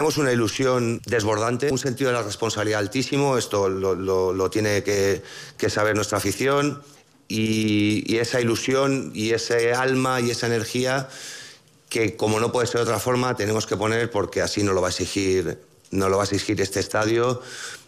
tenemos una ilusión desbordante, un sentido de la responsabilidad altísimo, esto lo tiene que saber nuestra afición, y esa ilusión y ese alma y esa energía que, como no puede ser de otra forma, tenemos que poner, porque así nos lo va a exigir este estadio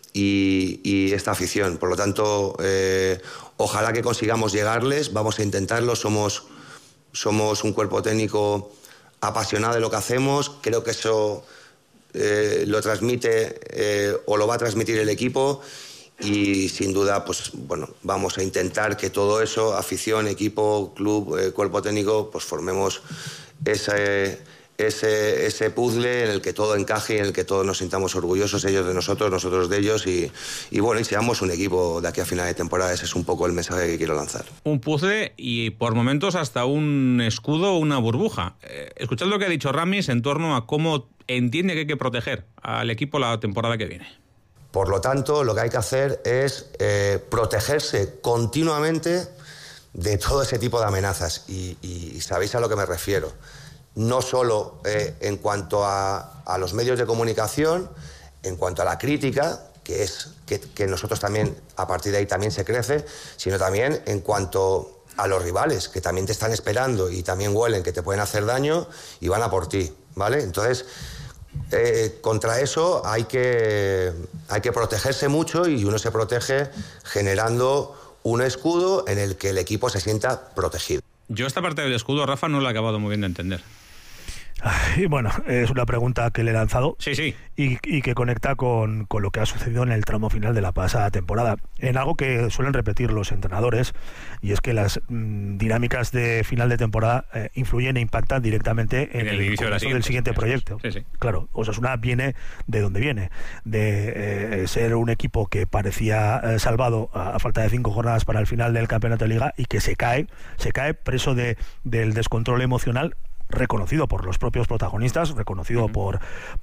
y esta afición. Por lo tanto, ojalá que consigamos llegarles, vamos a intentarlo, somos un cuerpo técnico apasionado de lo que hacemos, creo que eso lo transmite o lo va a transmitir el equipo, y sin duda, pues bueno, vamos a intentar que todo eso, afición, equipo, club, cuerpo técnico, pues formemos ese puzzle en el que todo encaje y en el que todos nos sintamos orgullosos, ellos de nosotros, nosotros de ellos, y bueno, y seamos un equipo de aquí a final de temporada. Ese es un poco el mensaje que quiero lanzar. Un puzzle y por momentos hasta un escudo o una burbuja. Escuchad lo que ha dicho Ramis en torno a cómo entiende que hay que proteger al equipo la temporada que viene. Por lo tanto, lo que hay que hacer es protegerse continuamente de todo ese tipo de amenazas, y sabéis a lo que me refiero. No solo en cuanto a los medios de comunicación, en cuanto a la crítica, que nosotros también, a partir de ahí también se crece, sino también en cuanto a los rivales, que también te están esperando y también huelen que te pueden hacer daño y van a por ti, ¿vale? Entonces, contra eso hay que protegerse mucho, y uno se protege generando un escudo en el que el equipo se sienta protegido. Yo esta parte del escudo, Rafa, no la he acabado muy bien de entender. Y bueno, es una pregunta que le he lanzado. Sí. Y que conecta con lo que ha sucedido en el tramo final de la pasada temporada, en algo que suelen repetir los entrenadores, y es que las dinámicas de final de temporada influyen e impactan directamente en el inicio del siguiente proyecto. Sí. Claro, Osasuna viene de donde viene, de ser un equipo que parecía salvado a falta de 5 jornadas para el final del campeonato de Liga, y que se cae preso del descontrol emocional, reconocido por los propios protagonistas, reconocido por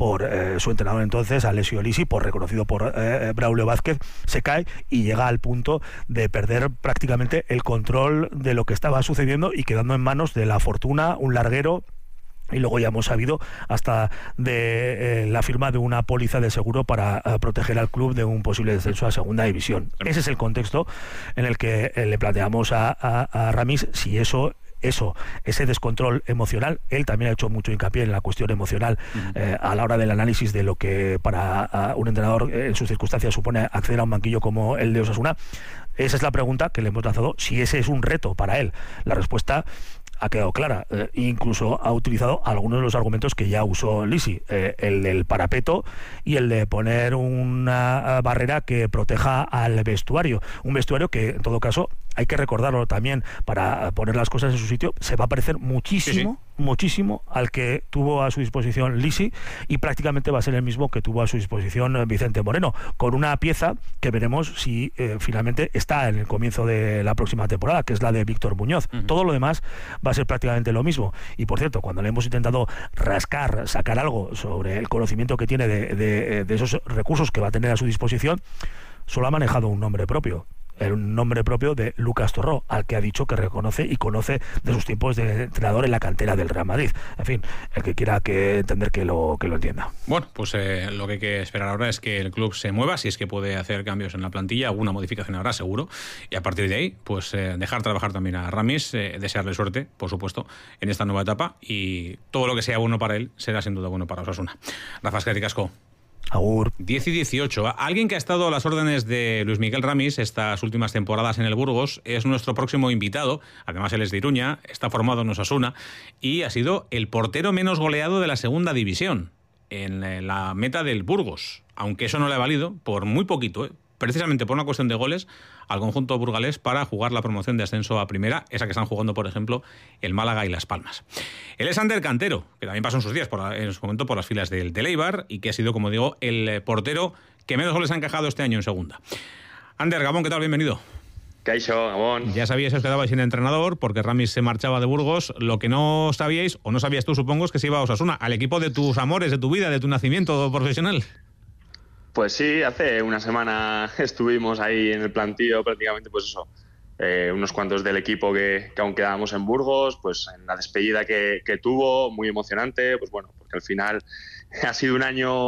su entrenador entonces, Alessio Lisi, reconocido por Braulio Vázquez. Se cae y llega al punto de perder prácticamente el control de lo que estaba sucediendo, y quedando en manos de la fortuna, un larguero, y luego ya hemos sabido hasta de la firma de una póliza de seguro para proteger al club de un posible descenso a segunda división. Ese es el contexto en el que le planteamos a Ramis si ese descontrol emocional. Él también ha hecho mucho hincapié en la cuestión emocional a la hora del análisis de lo que para un entrenador en sus circunstancias supone acceder a un banquillo como el de Osasuna. Esa es la pregunta que le hemos lanzado, si ese es un reto para él. La respuesta ha quedado clara, incluso ha utilizado algunos de los argumentos que ya usó Lisi, el del parapeto y el de poner una barrera que proteja al vestuario, un vestuario que en todo caso, hay que recordarlo también para poner las cosas en su sitio, se va a parecer muchísimo al que tuvo a su disposición Lisi, y prácticamente va a ser el mismo que tuvo a su disposición Vicente Moreno, con una pieza que veremos si finalmente está en el comienzo de la próxima temporada, que es la de Víctor Muñoz. Todo lo demás va a ser prácticamente lo mismo. Y por cierto, cuando le hemos intentado sacar algo sobre el conocimiento que tiene de esos recursos que va a tener a su disposición, solo ha manejado un nombre propio. El nombre propio de Lucas Torró, al que ha dicho que reconoce y conoce de sus tiempos de entrenador en la cantera del Real Madrid. En fin, el que quiera entender que lo entienda. Bueno, pues lo que hay que esperar ahora es que el club se mueva, si es que puede hacer cambios en la plantilla, alguna modificación habrá seguro, y a partir de ahí, pues dejar trabajar también a Ramis, desearle suerte, por supuesto, en esta nueva etapa, y todo lo que sea bueno para él será sin duda bueno para Osasuna. Rafa, eskerrik asko. Agur. 10 y 18. Alguien que ha estado a las órdenes de Luis Miguel Ramis estas últimas temporadas en el Burgos es nuestro próximo invitado. Además, él es de Iruña, está formado en Osasuna y ha sido el portero menos goleado de la segunda división en la meta del Burgos. Aunque eso no le ha valido por muy poquito, precisamente por una cuestión de goles, al conjunto burgalés para jugar la promoción de ascenso a primera, esa que están jugando, por ejemplo, el Málaga y Las Palmas. Él es Ander Cantero, que también pasó en sus días, en su momento, por las filas del Eibar, y que ha sido, como digo, el portero que menos goles ha encajado este año en segunda. Ander, Gabón, ¿qué tal? Bienvenido. Caixo, Gabón. Ya sabíais que os quedabais sin entrenador porque Ramis se marchaba de Burgos. Lo que no sabíais, o no sabías tú, supongo, es que se iba a Osasuna, al equipo de tus amores, de tu vida, de tu nacimiento profesional. Pues sí, hace una semana estuvimos ahí en el plantío prácticamente, pues eso, unos cuantos del equipo que aún quedábamos en Burgos, pues en la despedida que tuvo, muy emocionante, pues bueno, porque al final ha sido un año